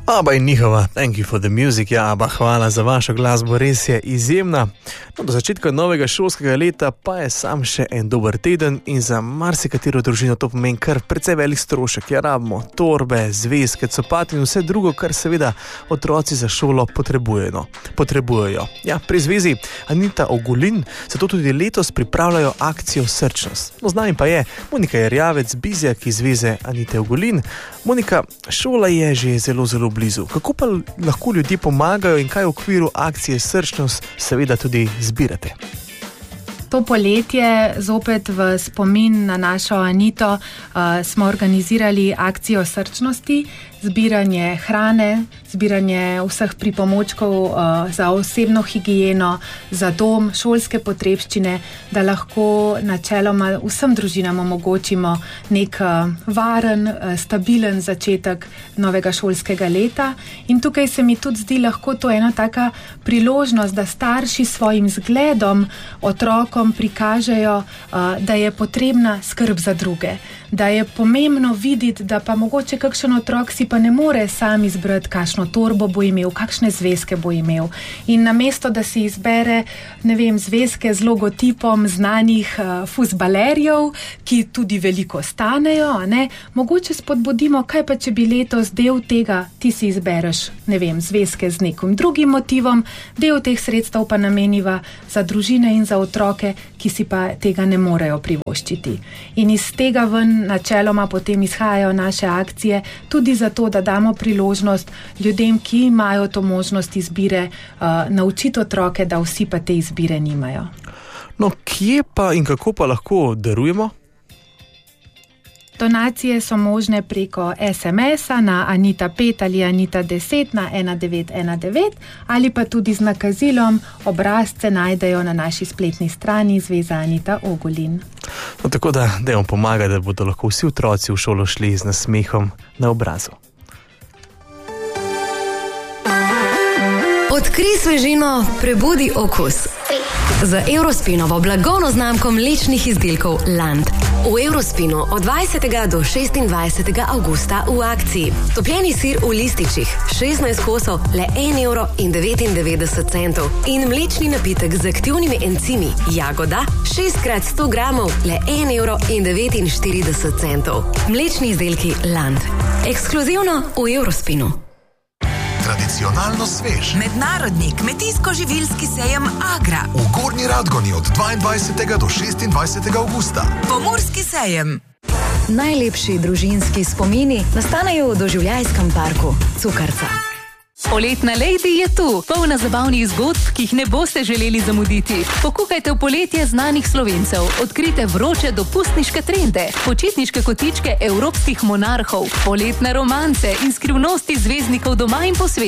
Aba in njihova Thank you for the music. Ja, Aba, hvala za vašo glasbo, res je izjemna. No, do začetka novega šolskega leta pa je sam še en dober teden in za marsikatero družino to pomeni kar precej velik strošek. Ja, rabimo torbe, zvezke, copati in vse drugo, kar seveda otroci za šolo potrebujejo. Ja, pri zvezi Anita Ogulin se to tudi letos pripravljajo akcijo Srčnost. No, z nami pa je Monika Jerjavec, Bizjak iz zveze Anite Ogulin. Monika, šola je že zelo blizu. Kako pa lahko ljudje pomagajo in kaj v okviru akcije Srčnost seveda tudi zbirate? To poletje, zopet v spomin na našo Anito, smo organizirali akcijo Srčnosti, zbiranje hrane, zbiranje vseh pripomočkov za osebno higieno, za dom, šolske potrebščine, da lahko načeloma vsem družinam omogočimo nek varen, stabilen začetek novega šolskega leta. In tukaj se mi tudi zdi lahko to ena taka priložnost, da starši svojim zgledom otrokom prikažejo, da je potrebna skrb za druge, da je pomembno videti, da pa mogoče kakšen otrok si pa ne more sam izbrati, kakšno torbo bo imel, kakšne zvezke bo imel. In namesto, da si izbere, zvezke z logotipom znanih fuzbalerjev, ki tudi veliko stanejo, mogoče spodbudimo, kaj pa če bi letos del tega, ti si izbereš, zvezke z nekim drugim motivom, del teh sredstev pa nameniva za družine in za otroke, ki si pa tega ne morejo privoščiti. In iz tega ven načeloma potem izhajajo naše akcije, tudi zato, da damo priložnost ljudem, ki imajo to možnost izbire, naučiti otroke, da vsi pa te izbire nimajo. No, kje pa in kako pa lahko darujemo? Donacije so možne preko SMS-a na Anita 5 ali Anita 10 na 1919 ali pa tudi z nakazilom. Obrazce najdejo na naši spletni strani Zveza Anita Ogulin. No, tako da dajmo pomagati, da bodo lahko vsi otroci v šolo šli z nasmehom na obrazu. Odkrij svežino, prebudi okus. Z Eurospinovo blagovno znamko mlečnih izdelkov Land. V Eurospinu od 20. do 26. avgusta v akciji. Topljeni sir v lističih, 16 kosov, le 1,99 € in mlečni napitek z aktivnimi encimi Jagoda, 6x100 gramov, le 1,49 €. Mlečni izdelki Land. Ekskluzivno v Eurospinu. Tradicionalno svež. Mednarodni kmetijsko-živilski sejem Agra. V Gornji Radgoni od 22. do 26. avgusta. Pomurski sejem. Najlepši družinski spomini nastanejo v doživljajskem parku Cukrca. Poletna Lady je tu, polna zabavnih zgodb, ki jih ne boste želeli zamuditi. Pokukajte v poletje znanih Slovencev, odkrite vroče dopustniške trende, počitniške kotičke evropskih monarhov, poletne romance in skrivnosti zvezdnikov doma in po svetu.